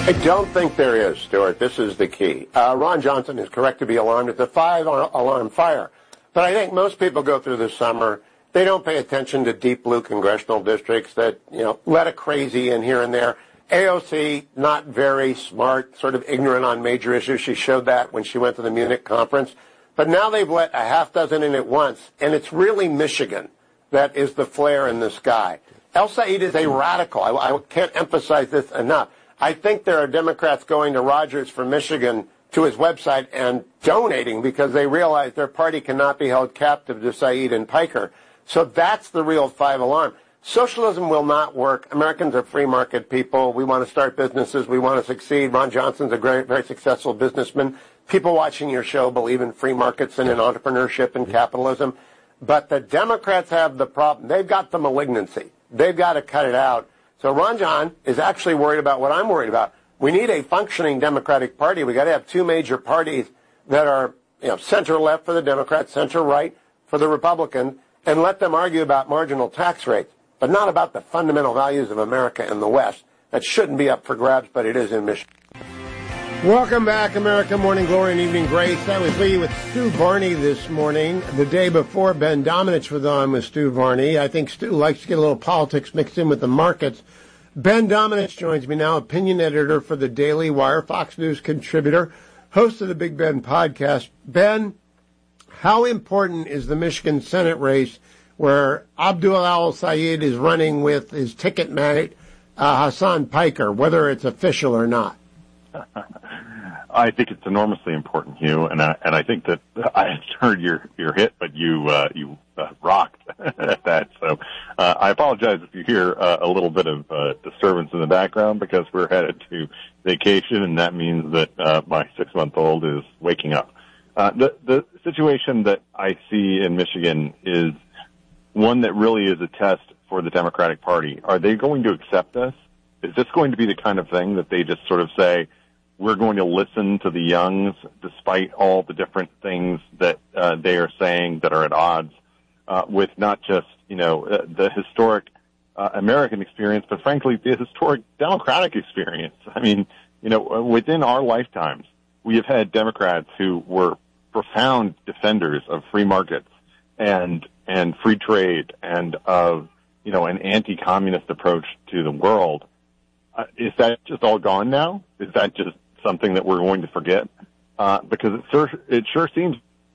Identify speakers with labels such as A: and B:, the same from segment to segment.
A: I don't think there is, Stuart. This is the key. Ron Johnson is correct to be alarmed. It's a 5-alarm fire. But I think most people go through the summer. They don't pay attention to deep blue congressional districts that, let a crazy in here and there. AOC, not very smart, sort of ignorant on major issues. She showed that when she went to the Munich conference. But now they've let a half dozen in at once, and it's really Michigan that is the flare in the sky. El Said is a radical. I can't emphasize this enough. I think there are Democrats going to Rogers from Michigan to his website and donating because they realize their party cannot be held captive to Said and Piker. So that's the real 5-alarm. Socialism will not work. Americans are free market people. We want to start businesses. We want to succeed. Ron Johnson's a very successful businessman. People watching your show believe in free markets and in entrepreneurship and capitalism. But the Democrats have the problem. They've got the malignancy. They've got to cut it out. So Ron John is actually worried about what I'm worried about. We need a functioning Democratic Party. We got to have two major parties that are, center-left for the Democrats, center-right for the Republicans, and let them argue about marginal tax rates, but not about the fundamental values of America in the West. That shouldn't be up for grabs, but it is in Michigan. Welcome back, America. Morning Glory and Evening Grace. I was with Stu Varney this morning. The day before, Ben Domenech was on with Stu Varney. I think Stu likes to get a little politics mixed in with the markets. Ben Domenech joins me now, opinion editor for the Daily Wire, Fox News contributor, host of the Big Ben podcast. Ben, how important is the Michigan Senate race where Abdul al-Sayed is running with his ticket mate, Hassan Piker, whether it's official or not?
B: I think it's enormously important, Hugh, and I think that I heard your hit, but you rocked at that. So I apologize if you hear a little bit of disturbance in the background because we're headed to vacation, and that means that my 6-month-old is waking up. The situation that I see in Michigan is one that really is a test for the Democratic Party. Are they going to accept this? Is this going to be the kind of thing that they just sort of say, we're going to listen to the youngs despite all the different things that they are saying that are at odds with not just, the historic American experience, but frankly, the historic Democratic experience. I mean, within our lifetimes, we have had Democrats who were profound defenders of free markets and free trade and of, an anti-communist approach to the world. Is that just all gone now? Is that just something that we're going to forget? Because it sure seems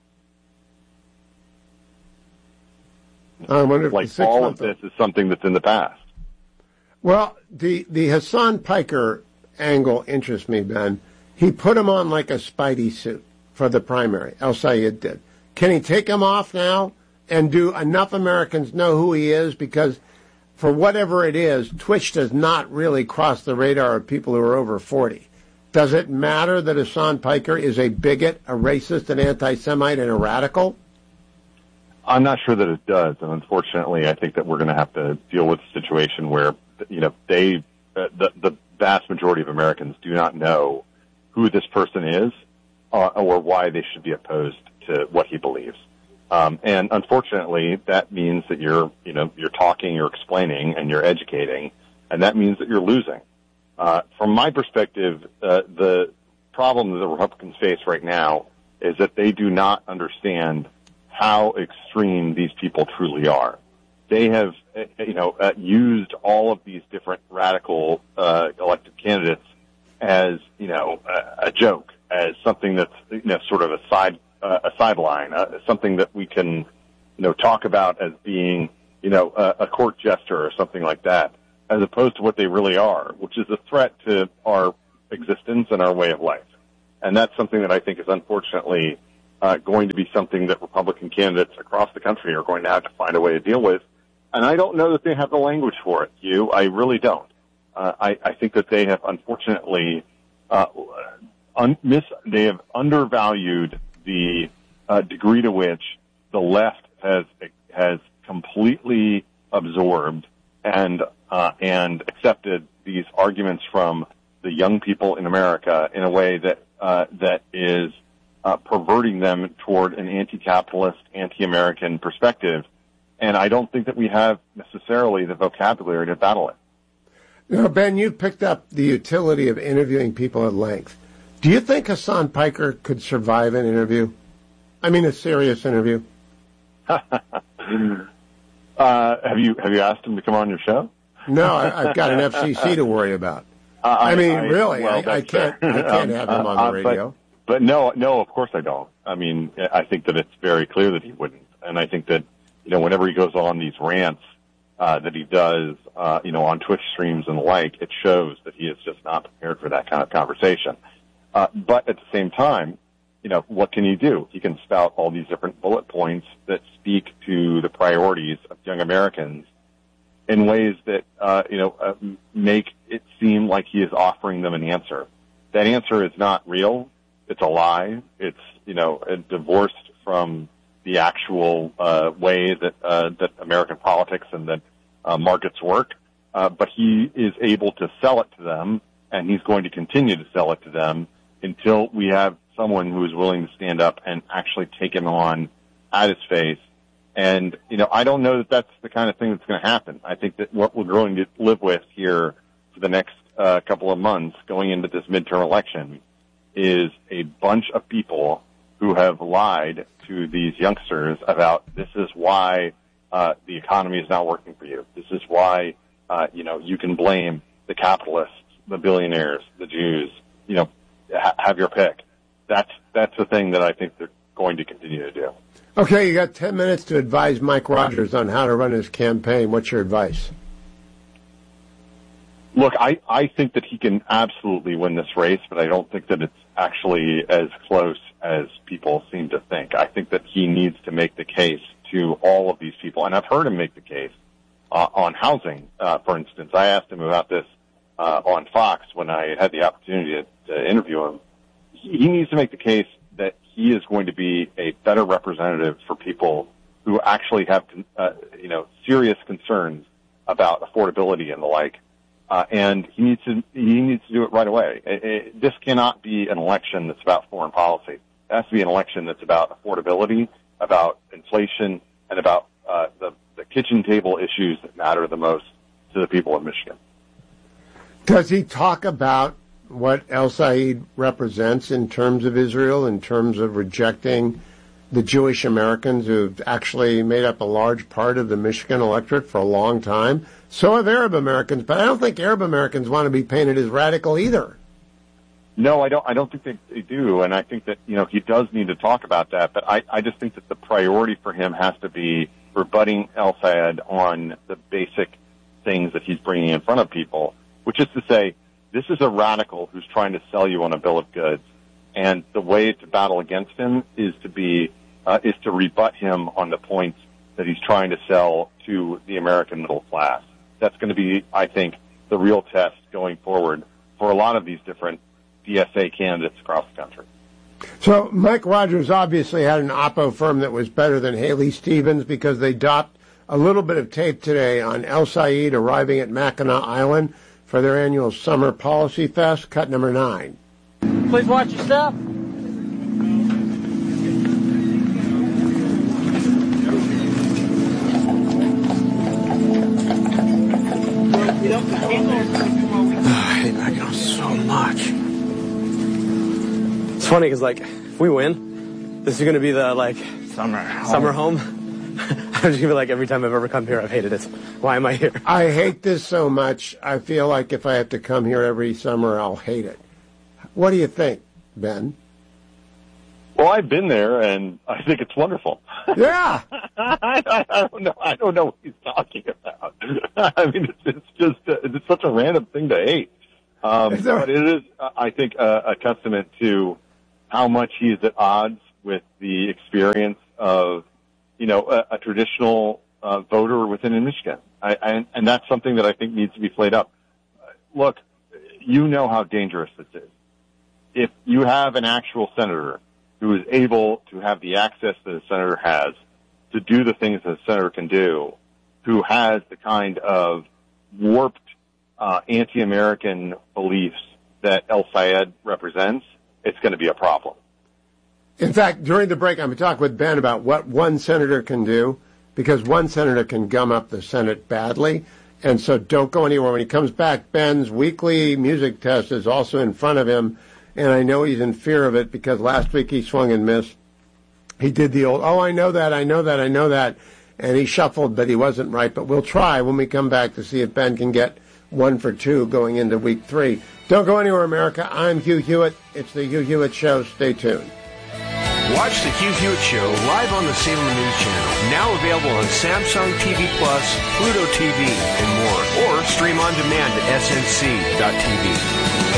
A: I wonder if
B: like all of this is something that's in the past.
A: Well, the Hassan Piker angle interests me, Ben. He put him on like a Spidey suit for the primary. El Sayed did. Can he take him off now and do enough Americans know who he is? Because for whatever it is, Twitch does not really cross the radar of people who are over 40. Does it matter that Hassan Piker is a bigot, a racist, an anti-Semite, and a radical?
B: I'm not sure that it does, and unfortunately, I think that we're going to have to deal with a situation where, the vast majority of Americans do not know who this person is or why they should be opposed to what he believes. And unfortunately, that means that you're talking, you're explaining, and you're educating, and that means that you're losing. From my perspective, the problem that the Republicans face right now is that they do not understand how extreme these people truly are. They have, used all of these different radical elected candidates as, a joke, as something that's, sort of a sideline, something that we can, talk about as being, a court jester or something like that, as opposed to what they really are, which is a threat to our existence and our way of life. And that's something that I think is unfortunately going to be something that Republican candidates across the country are going to have to find a way to deal with. And I don't know that they have the language for it, Hugh. I really don't. I think that they have unfortunately they have undervalued the degree to which the left has completely absorbed and accepted these arguments from the young people in America in a way that is perverting them toward an anti-capitalist, anti-American perspective. And I don't think that we have necessarily the vocabulary to battle it.
A: Now, Ben, you've picked up the utility of interviewing people at length. Do you think Hassan Piker could survive an interview? I mean, a serious interview.
B: Have you asked him to come on your show?
A: No, I've got an FCC to worry about. I can't have him on the radio.
B: But no, of course I don't. I mean, I think that it's very clear that he wouldn't. And I think that, whenever he goes on these rants that he does, on Twitch streams and the like, it shows that he is just not prepared for that kind of conversation. But at the same time, what can he do? He can spout all these different bullet points that speak to the priorities of young Americans in ways that, make it seem like he is offering them an answer. That answer is not real. It's a lie. It's, divorced from the actual way that American politics and that markets work. But he is able to sell it to them, and he's going to continue to sell it to them until we have someone who is willing to stand up and actually take him on at his face. And, I don't know that that's the kind of thing that's going to happen. I think that what we're going to live with here for the next couple of months going into this midterm election is a bunch of people who have lied to these youngsters about this is why the economy is not working for you. This is why, you can blame the capitalists, the billionaires, the Jews, have your pick. That's the thing that I think they're going to continue to do.
A: Okay, you got 10 minutes to advise Mike Rogers on how to run his campaign. What's your advice?
B: Look, I think that he can absolutely win this race, but I don't think that it's actually as close as people seem to think. I think that he needs to make the case to all of these people, and I've heard him make the case on housing, for instance. I asked him about this on Fox when I had the opportunity to interview him. He needs to make the case that he is going to be a better representative for people who actually have, serious concerns about affordability and the like. And he needs to do it right away. This cannot be an election that's about foreign policy. It has to be an election that's about affordability, about inflation, and about the kitchen table issues that matter the most to the people of Michigan.
A: Does he talk about what El Sayed represents in terms of Israel, in terms of rejecting the Jewish Americans who've actually made up a large part of the Michigan electorate for a long time? So have Arab Americans, but I don't think Arab Americans want to be painted as radical either.
B: No, I don't think they do, and I think that, he does need to talk about that, but I just think that the priority for him has to be rebutting El Sayed on the basic things that he's bringing in front of people, which is to say, this is a radical who's trying to sell you on a bill of goods, and the way to battle against him is to rebut him on the points that he's trying to sell to the American middle class. That's going to be, I think, the real test going forward for a lot of these different DSA candidates across the country.
A: So Mike Rogers obviously had an oppo firm that was better than Haley Stevens because they dropped a little bit of tape today on El Sayed arriving at Mackinac Island for their annual Summer Policy Fest, cut number 9.
C: Please watch your step.
D: I hate Mackinac so much. It's funny because, if we win, this is going to be the, summer home. I'm just going to be like, every time I've ever come here, I've hated it. Why am I here?
A: I hate this so much, I feel like if I have to come here every summer, I'll hate it. What do you think, Ben?
B: Well, I've been there, and I think it's wonderful.
A: Yeah.
B: I don't know what he's talking about. I mean, it's such a random thing to hate. But it is, I think, a testament to how much he's at odds with the experience of, a traditional voter within Michigan. And that's something that I think needs to be played up. Look, you know how dangerous this is. If you have an actual senator who is able to have the access that a senator has to do the things that a senator can do, who has the kind of warped anti-American beliefs that El Sayed represents, it's going to be a problem.
A: In fact, during the break, I'm going to talk with Ben about what one senator can do, because one senator can gum up the Senate badly, And so don't go anywhere. When he comes back, Ben's weekly music test is also in front of him, and I know he's in fear of it because last week he swung and missed. He did the old, I know that, and he shuffled, but he wasn't right. But we'll try when we come back to see if Ben can get 1 for 2 going into week 3. Don't go anywhere, America. I'm Hugh Hewitt. It's the Hugh Hewitt Show. Stay tuned.
E: Watch the Hugh Hewitt Show live on the Salem News Channel. Now available on Samsung TV Plus, Pluto TV, and more. Or stream on demand at snc.tv.